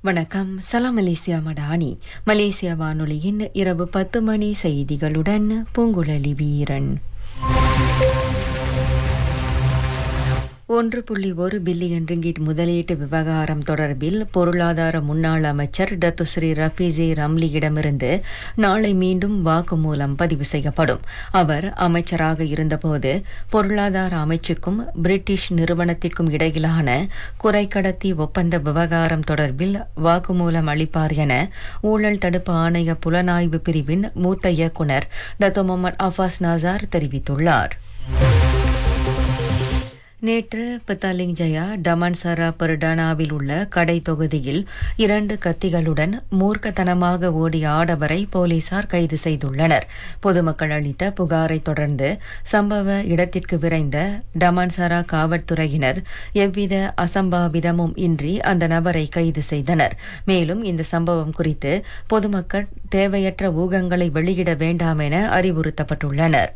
வணக்கம். சலாம் Malaysia Madani. Malaysia வானொலியின் இரவு 10 மணி செய்திகளுடன் பூங்குழலி வீரன். 1.1 பில்லியன் ரிங்கிட் முதலீட்டு விவகாரம் தொடர்பில் பொருளாதார முன்னாள் அமைச்சர் டத்துஸ்ரீ ரஃபீசே ரம்லியிடமிருந்து நாளை மீண்டும் வாக்குமூலம் பதிவு செய்யப்படும். அவர் அமைச்சராக இருந்தபோது பொருளாதார அமைச்சுக்கும் பிரிட்டிஷ் நிறுவனத்திற்கும் இடையிலான குறைக்கடத்தி ஒப்பந்த விவகாரம் தொடர்பில் வாக்குமூலம் அளிப்பார் என ஊழல் தடுப்பு ஆணைய புலனாய்வு பிரிவின் மூத்த இயக்குநர் டத்தோ முகமது அஃபாஸ் நாசார் தெரிவித்துள்ளார். நேற்று பத்தாலிங் ஜயா டமான்சாரா பர்டானாவில் உள்ள கடை தொகுதியில் 2 கத்திகளுடன் மூர்க்கத்தனமாக ஓடிய ஆடவரை போலீசார் கைது செய்துள்ளனர். பொதுமக்கள் அளித்த புகாரை தொடர்ந்து சம்பவ இடத்திற்கு விரைந்த டமான்சாரா காவல்துறையினர் எவ்வித அசம்பாவிதமும் இன்றி அந்த நபரை கைது செய்தனர். மேலும் இந்த சம்பவம் குறித்து பொதுமக்கள் தேவையற்ற ஊகங்களை வெளியிட வேண்டாம் என அறிவுறுத்தப்பட்டுள்ளனர்.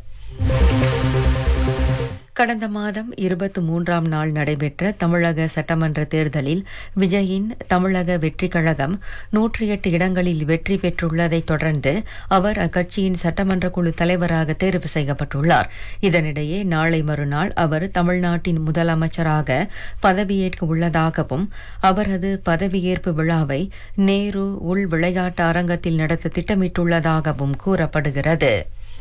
கடந்த மாதம் 23ஆம் நாள் நடைபெற்ற தமிழக சட்டமன்ற தேர்தலில் விஜயின் தமிழக வெற்றிக் கழகம் 108 இடங்களில் வெற்றி பெற்றுள்ளதைத் தொடர்ந்து அவர் அக்கட்சியின் சட்டமன்ற குழு தலைவராக தேர்வு செய்யப்பட்டுள்ளார். இதனிடையே நாளை மறுநாள் அவர் தமிழ்நாட்டின் முதலமைச்சராக பதவியேற்க உள்ளதாகவும் அவரது பதவியேற்பு விழாவை நேரு உள் விளையாட்டு அரங்கத்தில் நடத்த திட்டமிட்டுள்ளதாகவும் கூறப்படுகிறது.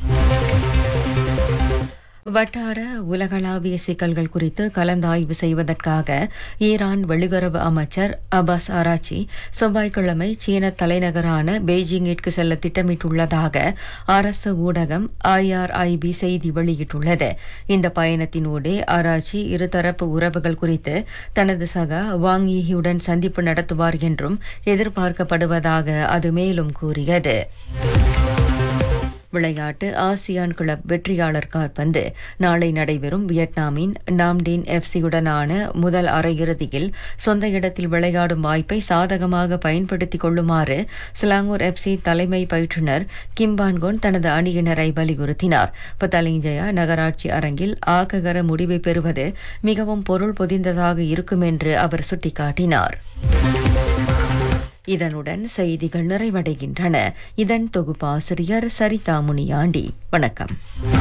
வட்டார உலகளாவிய சிக்கல்கள் குறித்து கலந்தாய்வு செய்வதற்காக ஈரான் வெளியுறவு அமைச்சர் அப்பாஸ் ஆராச்சி செவ்வாய்க்கிழமை சீன தலைநகரான பெய்ஜிங்கிற்கு செல்ல திட்டமிட்டுள்ளதாக அரசு ஊடகம் IRIB செய்தி வெளியிட்டுள்ளது. இந்த பயணத்தினூடே ஆராச்சி இருதரப்பு உறவுகள் குறித்து தனது சக வாங் யீயுடன் சந்திப்பு நடத்துவார் என்றும் எதிர்பார்க்கப்படுவதாக அது மேலும் கூறியது. விளையாட்டு. ஆசியான் கிளப் வெற்றியாளர் கால்பந்து நாளை நடைபெறும் வியட்நாமின் நாம்டீன் FC-யுடனான முதல் அரையிறுதியில் சொந்த இடத்தில் விளையாடும் வாய்ப்பை சாதகமாக பயன்படுத்திக் கொள்ளுமாறு சிலாங்கூர் FC தலைமை பயிற்றுநர் கிம்பான்கோன் தனது அணியினரை வலியுறுத்தினார். பத்தாலிங் ஜயா நகராட்சி அரங்கில் ஆக்ககர முடிவை பெறுவது மிகவும் பொருள் பொதிந்ததாக இருக்கும் என்று அவர் சுட்டிக்காட்டினார். இதனுடன் செய்திகள் நிறைவடைகின்றன. இதன் தொகுப்பாசிரியர் சரிதா முனியாண்டி. வணக்கம்.